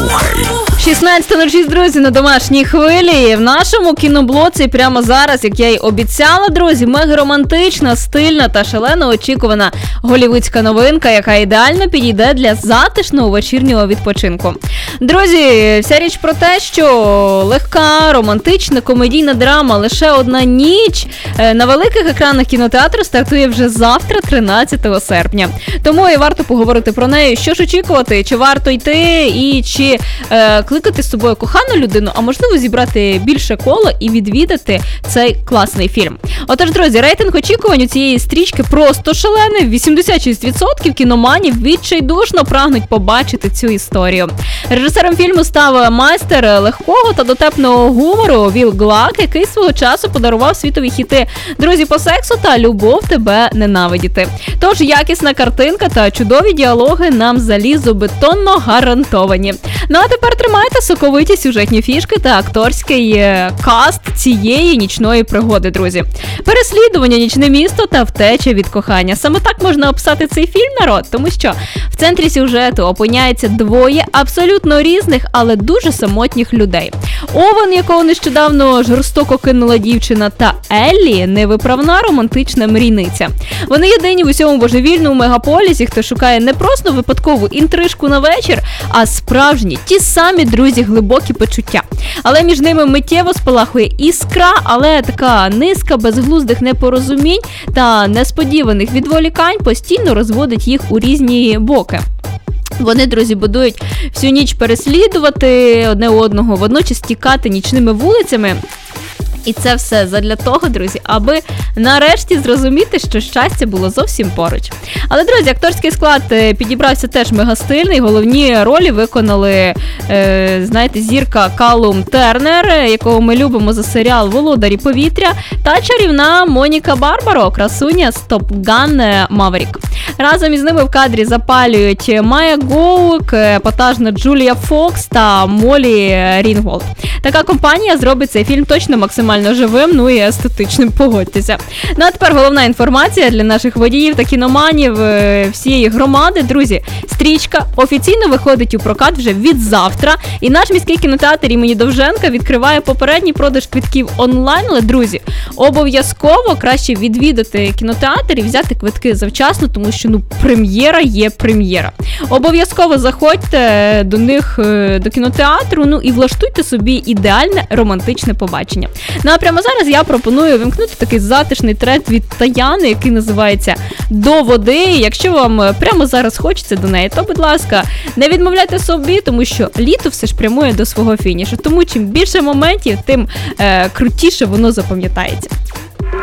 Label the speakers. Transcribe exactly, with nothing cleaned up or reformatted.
Speaker 1: Слухай.
Speaker 2: шістнадцята нуль шість, друзі, на домашній хвилі. В нашому кіноблоці прямо зараз, як я й обіцяла, друзі, мега-романтична, стильна та шалено очікувана голівудська новинка, яка ідеально підійде для затишного вечірнього відпочинку. Друзі, вся річ про те, що легка, романтична, комедійна драма «Лише одна ніч» на великих екранах кінотеатру стартує вже завтра, тринадцятого серпня. Тому і варто поговорити про неї, що ж очікувати, чи варто йти і чи е, кликати з собою кохану людину, а можливо зібрати більше коло і відвідати цей класний фільм. Отож, друзі, рейтинг очікувань у цієї стрічки просто шалений. вісімдесят шість відсотків кіноманів відчайдушно прагнуть побачити цю історію. Режисером фільму став майстер легкого та дотепного гумору Віл Глак, який свого часу подарував світові хіти «Друзі по сексу» та «Любов тебе ненавидіти». Тож якісна картинка та чудові діалоги нам залізобетонно гарантовані. Ну а тепер тримайте соковиті сюжетні фішки та акторський е, каст цієї нічної пригоди, друзі. Переслідування, нічне місто та втеча від кохання. Саме так можна описати цей фільм, народ, тому що в центрі сюжету опиняється двоє абсолютно різних, але дуже самотніх людей. Овен, якого нещодавно жорстоко кинула дівчина, та Еллі – невиправна романтична мрійниця. Вони єдині в усьому божевільному мегаполісі, хто шукає не просто випадкову інтрижку на вечір, а справжні, ті самі, друзі, глибокі почуття. Але між ними миттєво спалахує іскра, але така низка безглуздих непорозумінь та несподіваних відволікань постійно розводить їх у різні боки. Вони, друзі, будують всю ніч переслідувати одне одного, водночас тікати нічними вулицями. І це все задля того, друзі, аби нарешті зрозуміти, що щастя було зовсім поруч. Але, друзі, акторський склад підібрався теж мегастильний. Головні ролі виконали, е, знаєте, зірка Калум Тернер, якого ми любимо за серіал «Володарі повітря», та чарівна Моніка Барбаро, красуня з Top Gun Maverick. Разом із ними в кадрі запалюють Майя Гоук, епатажна Джулія Фокс та Молі Рінголд. Така компанія зробить цей фільм точно максимально живим, ну і естетичним, погодьтеся. Ну а тепер головна інформація для наших водіїв та кіноманів всієї громади. Друзі, стрічка офіційно виходить у прокат вже від завтра, і наш міський кінотеатр імені Довженка відкриває попередній продаж квитків онлайн. Але, друзі, обов'язково краще відвідати кінотеатр і взяти квитки завчасно, тому що, ну, прем'єра є прем'єра. Обов'язково заходьте до них, до кінотеатру, ну і влаштуйте собі ідеальне романтичне побачення. Ну а прямо зараз я пропоную вимкнути такий затишний трек від Таяни, який називається «До води». Якщо вам прямо зараз хочеться до неї, то, будь ласка, не відмовляйте собі, тому що літо все ж прямує до свого фінішу. Тому чим більше моментів, тим е, крутіше воно запам'ятається.